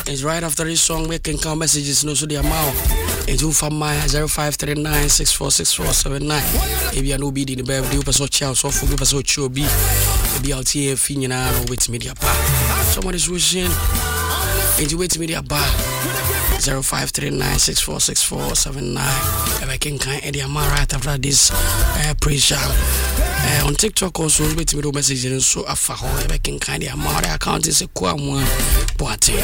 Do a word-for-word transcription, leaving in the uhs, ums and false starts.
It's right after this song we can count messages no so the amount. And you from my zero five three nine six four six four seven nine. If you are no be the baby, you person child so forgive us what you be. Be out here finish now with media bar. Someone is wishing. And you wait media bar. zero five three nine six four six four seven nine. If I can count the amount right after this uh, pressure. Uh, on TikTok also wait me do messages so afa ho. If I can count the amount account is a kwa one. Boate.